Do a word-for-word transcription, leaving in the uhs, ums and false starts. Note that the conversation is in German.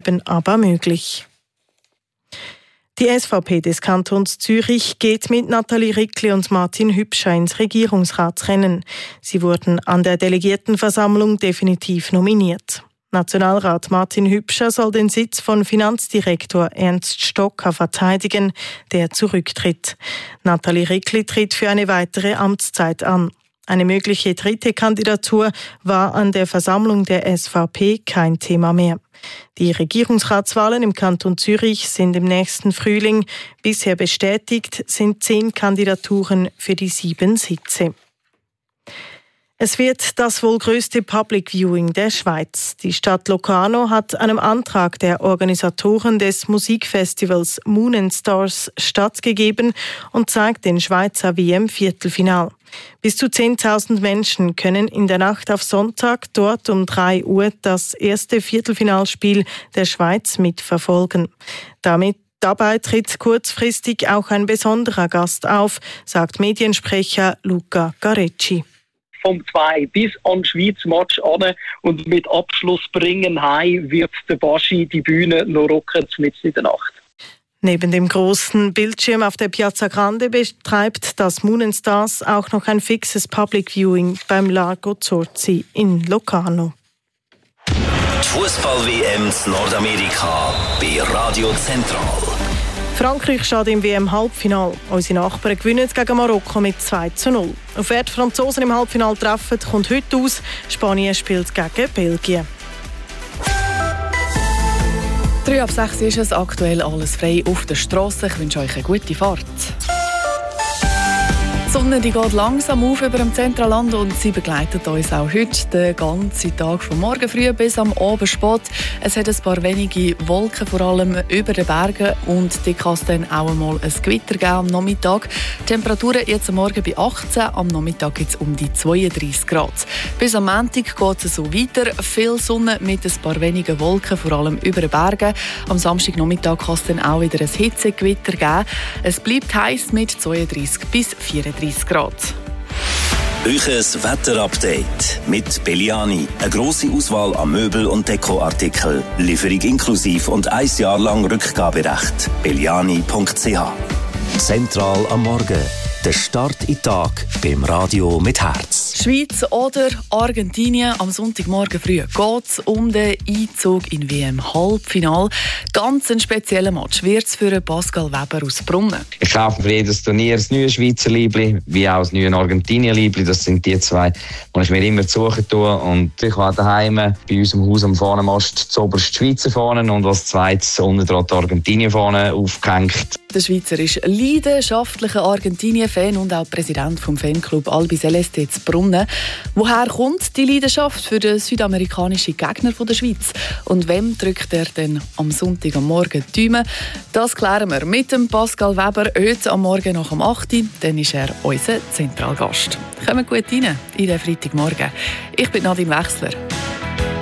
bleiben aber möglich. Die S V P des Kantons Zürich geht mit Nathalie Rickli und Martin Hübscher ins Regierungsratsrennen. Sie wurden an der Delegiertenversammlung definitiv nominiert. Nationalrat Martin Hübscher soll den Sitz von Finanzdirektor Ernst Stocker verteidigen, der zurücktritt. Nathalie Rickli tritt für eine weitere Amtszeit an. Eine mögliche dritte Kandidatur war an der Versammlung der S V P kein Thema mehr. Die Regierungsratswahlen im Kanton Zürich sind im nächsten Frühling. Bisher bestätigt sind zehn Kandidaturen für die sieben Sitze. Es wird das wohl größte Public Viewing der Schweiz. Die Stadt Locarno hat einem Antrag der Organisatoren des Musikfestivals Moon and Stars stattgegeben und zeigt den Schweizer W M-Viertelfinal. Bis zu zehntausend Menschen können in der Nacht auf Sonntag dort um drei Uhr das erste Viertelfinalspiel der Schweiz mitverfolgen. Damit Dabei tritt kurzfristig auch ein besonderer Gast auf, sagt Mediensprecher Luca Garecci. Vom zwei bis an Schweiz Match an und mit Abschluss bringen heim wird der Baschi die Bühne noch rocken mitten in der Nacht. Neben dem großen Bildschirm auf der Piazza Grande betreibt das Moon and Stars auch noch ein fixes Public Viewing beim Largo Zorzi in Locarno. Die Fußball-W M in Nordamerika bei Radio Zentral. Frankreich steht im W M-Halbfinale. Unsere Nachbarn gewinnen gegen Marokko mit zwei zu null. Auf wer die Franzosen im Halbfinale treffen, kommt heute aus. Spanien spielt gegen Belgien. drei ab sechs ist es, aktuell alles frei auf der Strasse. Ich wünsche euch eine gute Fahrt. Die Sonne die geht langsam auf über dem Zentralland und sie begleitet uns auch heute den ganzen Tag, vom Morgen früh bis am Abend spät. Es hat ein paar wenige Wolken, vor allem über den Bergen, und die kann es dann auch einmal ein Gewitter geben am Nachmittag. Die Temperaturen jetzt am Morgen bei achtzehn, am Nachmittag jetzt um die zweiunddreißig Grad. Bis am Montag geht es so weiter. Viel Sonne mit ein paar wenigen Wolken, vor allem über den Bergen. Am Samstagnachmittag kann es dann auch wieder ein Hitzegewitter geben. Es bleibt heiß mit zweiunddreißig bis vierunddreißig Grad. Euches Wetterupdate mit Belliani. Eine grosse Auswahl an Möbel- und Dekoartikeln. Lieferung inklusiv und ein Jahr lang Rückgaberecht. belliani punkt c h. Zentral am Morgen. Der Start in den Tag beim Radio mit Herz. Schweiz oder Argentinien. Am Sonntagmorgen früh geht es um den Einzug in W M-Halbfinal. Ganz ein spezieller Match wird es für Pascal Weber aus Brunnen. Ich kaufe für jedes Turnier das neue Schweizer Liebli, wie auch das neue Argentinien Liebli. Das sind die zwei, die ich mir immer suchen tue. Und ich habe daheim bei uns im Haus am Fahnenmast zuoberst die Schweizer Fahnen und als zweites unten dran die Argentinien Fahne aufgehängt. Der Schweizer ist leidenschaftlicher Argentinien-Fan und auch Präsident vom Fanclub Albi Celeste in Brunnen. Woher kommt die Leidenschaft für den südamerikanischen Gegner der Schweiz? Und wem drückt er denn am Sonntag am Morgen die Daumen? Das klären wir mit dem Pascal Weber heute am Morgen nach dem acht Uhr. Dann ist er unser Zentralgast. Kommen gut rein in den Freitagmorgen. Ich bin Nadine Wechsler.